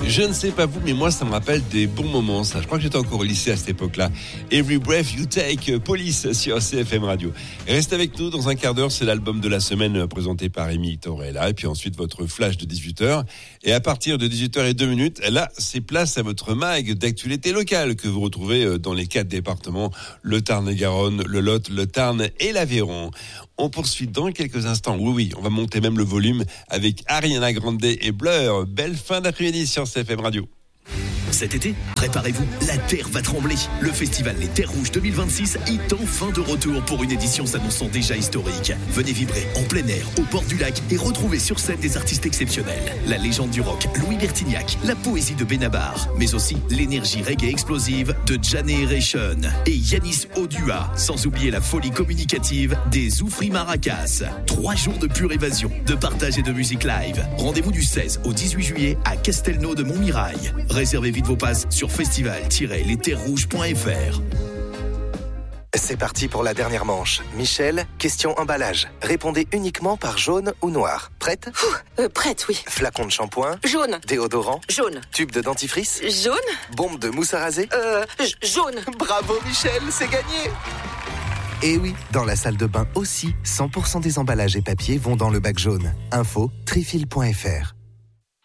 Je ne sais pas vous, mais moi, ça me rappelle des bons moments, ça. Je crois que j'étais encore au lycée à cette époque-là. Every Breath You Take, Police sur CFM Radio. Restez avec nous, dans un quart d'heure, c'est l'album de la semaine présenté par Rémi Torella. Et puis ensuite, votre flash de 18h. Et à partir de 18h02, là, c'est place à votre mag d'actualité locale que vous retrouvez dans les 4 départements, le Tarn-et-Garonne, le Lot, le Tarn et l'Aveyron. On poursuit dans quelques instants. Oui, on va monter même le volume avec Ariana Grande et Blur. Belle fin d'après-midi sur CFM Radio. Cet été, préparez-vous, la Terre va trembler. Le festival Les Terres Rouges 2026 est enfin de retour pour une édition s'annonçant déjà historique. Venez vibrer en plein air, au bord du lac et retrouvez sur scène des artistes exceptionnels. La légende du rock, Louis Bertignac, la poésie de Benabar, mais aussi l'énergie reggae explosive de Generation et Yanis Odua, sans oublier la folie communicative des Zoufri Maracas. 3 jours de pure évasion, de partage et de musique live. Rendez-vous du 16 au 18 juillet à Castelnau de Montmirail. Réservez vite vos passes sur festival-lesterrouges.fr. C'est parti pour la dernière manche. Michel, question emballage. Répondez uniquement par jaune ou noir. Prête ? Prête, oui. Flacon de shampoing ? Jaune. Déodorant ? Jaune. Tube de dentifrice ? Jaune. Bombe de mousse à raser ? Jaune. Bravo Michel, c'est gagné ! Et oui, dans la salle de bain aussi, 100% des emballages et papiers vont dans le bac jaune. Info, trifil.fr.